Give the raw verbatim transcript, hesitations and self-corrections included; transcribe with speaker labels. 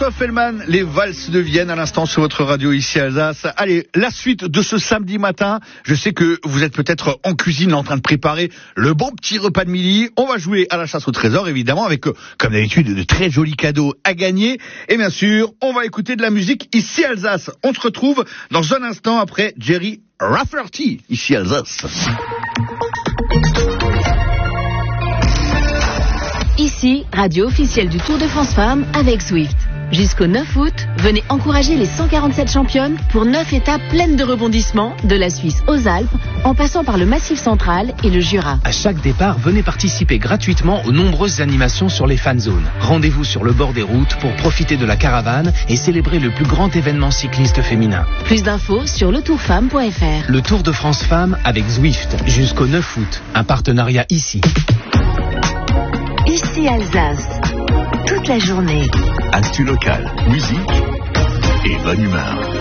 Speaker 1: Christophe Hellman, les valses de Vienne à l'instant sur votre radio ici à Alsace. Allez, la suite de ce samedi matin. Je sais que vous êtes peut-être en cuisine en train de préparer le bon petit repas de midi. On va jouer à la chasse au trésor évidemment avec, comme d'habitude, de très jolis cadeaux à gagner. Et bien sûr, on va écouter de la musique ici à Alsace. On se retrouve dans un instant après Jerry Rafferty ici à Alsace.
Speaker 2: Ici, radio officielle du Tour de France Femmes avec Zwift. Jusqu'au neuf août, venez encourager les cent quarante-sept championnes pour neuf étapes pleines de rebondissements, de la Suisse aux Alpes, en passant par le Massif central et le Jura.
Speaker 3: À chaque départ, venez participer gratuitement aux nombreuses animations sur les fan zones. Rendez-vous sur le bord des routes pour profiter de la caravane et célébrer le plus grand événement cycliste féminin.
Speaker 2: Plus d'infos sur le tour femme point f r.
Speaker 3: Le Tour de France Femmes avec Zwift, jusqu'au neuf août. Un partenariat ici.
Speaker 2: Ici Alsace, toute la journée.
Speaker 4: Actu local, musique et bonne humeur.